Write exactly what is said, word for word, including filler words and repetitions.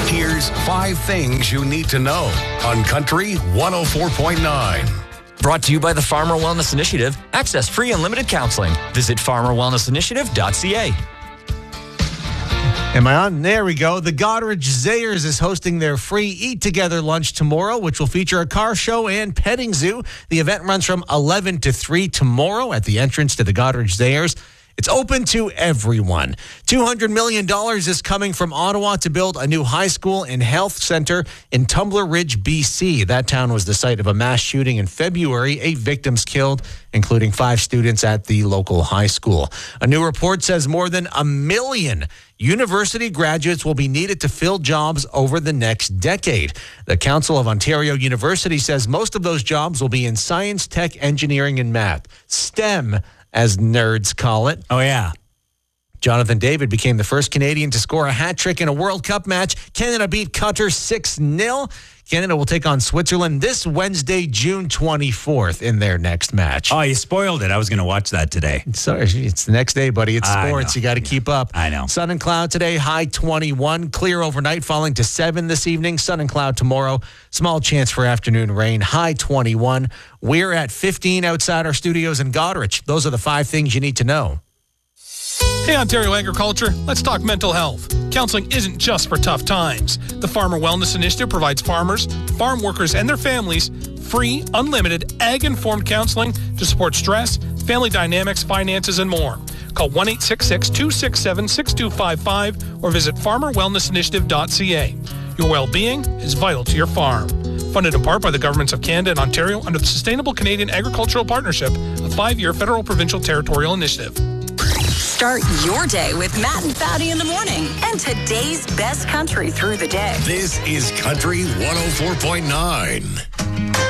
Here's five things you need to know on Country one oh four point nine. Brought to you by the Farmer Wellness Initiative. Access free unlimited counseling. Visit farmer wellness initiative dot c a. Am I on? There we go. The Goderich Zayers is hosting their free Eat Together lunch tomorrow, which will feature a car show and petting zoo. The event runs from eleven to three tomorrow at the entrance to the Goderich Zayers. It's open to everyone. two hundred million dollars is coming from Ottawa to build a new high school and health center in Tumbler Ridge, B C. That town was the site of a mass shooting in February. Eight victims killed, including five students at the local high school. A new report says more than a million university graduates will be needed to fill jobs over the next decade. The Council of Ontario University says most of those jobs will be in science, tech, engineering, and math. STEM, as nerds call it. Oh, yeah. Jonathan David became the first Canadian to score a hat trick in a World Cup match. Canada beat Qatar six nil. Canada will take on Switzerland this Wednesday, June twenty-fourth, in their next match. Oh, you spoiled it. I was going to watch that today. Sorry, it's the next day, buddy. It's sports. You got to keep up. I know. Sun and cloud today, high twenty-one. Clear overnight, falling to seven this evening. Sun and cloud tomorrow. Small chance for afternoon rain, high twenty-one. We're at fifteen outside our studios in Goderich. Those are the five things you need to know. Hey, Ontario Agriculture, let's talk mental health. Counseling isn't just for tough times. The Farmer Wellness Initiative provides farmers, farm workers, and their families free, unlimited, ag-informed counseling to support stress, family dynamics, finances, and more. Call one eight six six, two six seven, six two five five or visit farmer wellness initiative dot c a. Your well-being is vital to your farm. Funded in part by the governments of Canada and Ontario under the Sustainable Canadian Agricultural Partnership, a five-year federal provincial territorial initiative. Start your day with Matt and Fatty in the morning and today's best country through the day. This is Country one oh four point nine.